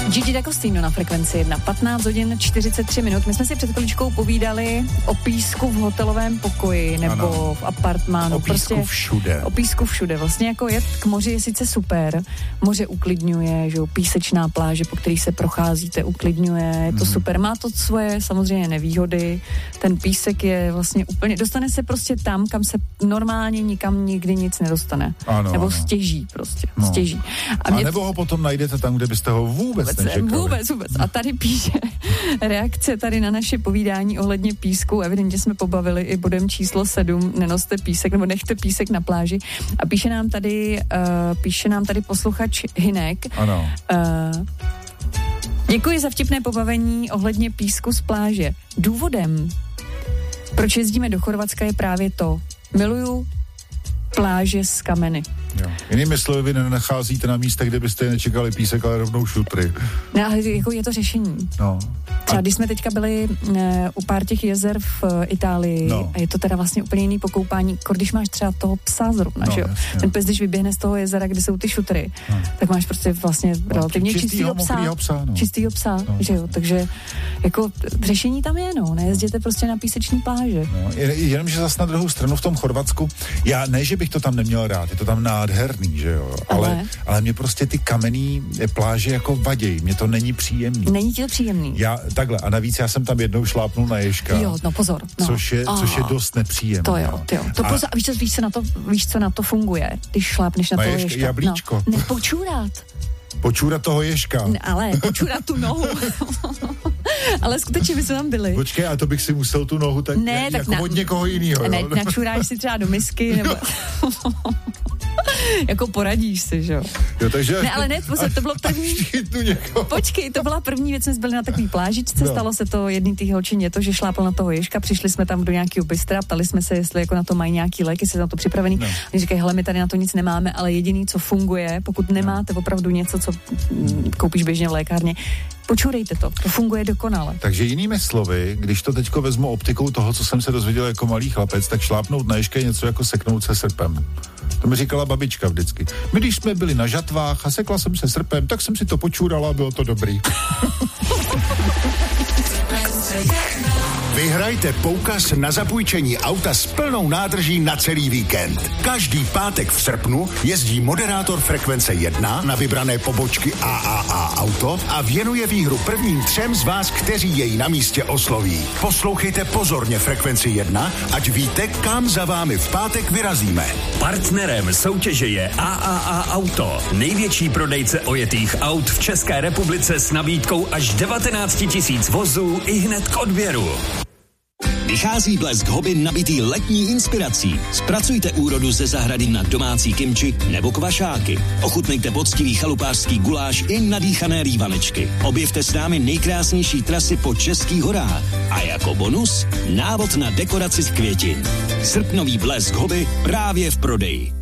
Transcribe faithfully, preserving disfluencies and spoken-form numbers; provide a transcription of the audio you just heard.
Gigi D'Agostino na Frekvenci jedna, patnáct hodin čtyřicet tři minut. My jsme si před chviličkou povídali o písku v hotelovém pokoji nebo ano. v apartmánu. O písku prostě všude. O písku všude. Vlastně jako jet k moři je sice super. Moře uklidňuje, že jo, písečná pláže, po který se procházíte, uklidňuje. Je to mm. super. Má to svoje samozřejmě nevýhody. Ten písek je vlastně úplně, dostane se prostě tam, kam se normálně nikam nikdy nic nedostane. Ano, nebo ano. stěží prostě. No. Stěží. A, a nebo to... ho potom najdete tam, kde byste ho vůbec, vůbec nečekali. Vůbec, vůbec. A tady píše reakce tady na naše povídání ohledně písku. Evidentně jsme pobavili i bodem číslo sedm, nenoste písek, nebo nechte písek na pláži. A píše nám tady, uh, píše nám tady posluchač Hinek. Ano. Uh, děkuji za vtipné pobavení ohledně písku z pláže. Důvodem, proč jezdíme do Chorvatska, je právě to. Miluju pláže z kameny. Jo. Jinými slovy, vy nenacházíte na místech, kde byste nečekali písek, ale rovnou šutry. Ne, ale jako je to řešení. No. Třeba když jsme teďka byli ne, u pár těch jezer v uh, Itálii no. a je to teda vlastně úplně jiný pokoupání, když máš třeba toho psa zrovna, no, že jo? Jasně. Ten pes, když vyběhne z toho jezera, kde jsou ty šutry, no. tak máš prostě vlastně no, relativně čistýho psa. psa no. Čistýho psa, no. že jo? Takže jako řešení tam je, no. Nejezděte prostě na píseční pláže. No, jenom, že zas na druhou stranu v tom Chorvatsku, já ne, že bych to tam neměl rád, je to tam nádherný, že jo? Ale, ale, ale mě prostě ty kamenný pláže jako vadějí, mě to není příjemný. Není ti to příjemný? Já takhle, a navíc já jsem tam jednou šlápnul na ježka. Jo, no pozor. No. Což, je, což je dost nepříjemné. To jo, to jo. To a... pozor, a víš, co, víš, co na to, víš, co na to funguje, když šlápneš na, na toho ježka? ježka. Jablíčko. No. Nepočůrat. Počůrat toho ježka. Ne, ale počůrat tu nohu. Ale skutečně my jsme tam byli. Počkej, a to bych si musel tu nohu tak, ne, jak, tak jako na, od někoho jiného. Ne, načuráš si třeba do misky, nebo... jako poradíš si, že jo. Jo, takže... Ne, ale ne, pozor, to bylo první... Počkej, to byla první věc, jsme byli na takový plážičce, no. Stalo se to jedný tý holčině to, že šlápl na toho ježka, přišli jsme tam do nějakého bystra, ptali jsme se, jestli jako na to mají nějaký léky, jestli na to připravený. No. Oni říkají, hele, my tady na to nic nemáme, ale jediný, co funguje, pokud nemáte opravdu něco, co koupíš běžně v lékárně, počůrejte to, to funguje dokonale. Takže jinými slovy, když to teďko vezmu optikou toho, co jsem se dozvěděl jako malý chlapec, tak šlápnout na ježka je něco jako seknout se srpem. To mi říkala babička vždycky. My když jsme byli na žatvách a sekla jsem se srpem, tak jsem si to počůrala a bylo to dobrý. Vyhrajte poukaz na zapůjčení auta s plnou nádrží na celý víkend. Každý pátek v srpnu jezdí moderátor Frekvence jedna na vybrané pobočky A A A Auto a věnuje výhru prvním třem z vás, kteří jej na místě osloví. Poslouchejte pozorně Frekvenci jedna, ať víte, kam za vámi v pátek vyrazíme. Partnerem soutěže je A A A Auto, největší prodejce ojetých aut v České republice s nabídkou až devatenáct tisíc vozů i hned k odběru. Vychází Blesk Hobby nabitý letní inspirací. Zpracujte úrodu ze zahrady na domácí kimči nebo kvašáky. Ochutnejte poctivý chalupářský guláš i nadýchané rývanečky. Objevte s námi nejkrásnější trasy po českých horách. A jako bonus návod na dekoraci z květin. Srpnový Blesk Hobby právě v prodeji.